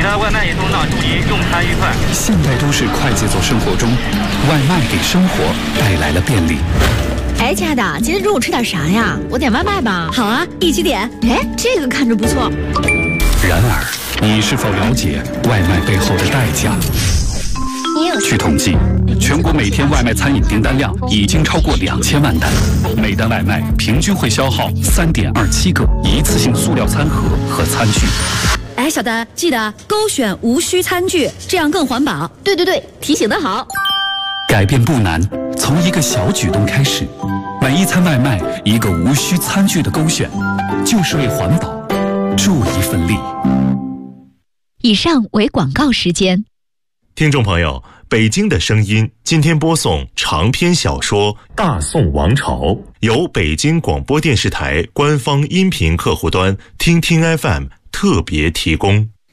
的外卖员通道，祝您用餐愉快。 现代都市快节奏生活中，外卖给生活带来了便利。 哎，亲爱的，今天中午吃点啥呀？我点外卖吧。好啊，一起点。哎，这个看着不错。 然而，你是否了解外卖背后的代价？据统计，全国每天外卖餐饮订单量已经超过2000万单，每单外卖平均会消耗3.27个一次性塑料餐盒和餐具。 哎，小丹，记得勾选无需餐具，这样更环保。对对对，提醒得好。 改变不难，从一个小举动开始，每一餐外卖一个无需餐具的勾选，就是为环保助一份力。 以上为广告时间。 听众朋友，北京的声音今天播送长篇小说《大宋王朝》，由北京广播电视台官方音频客户端听听 FM 特别提供。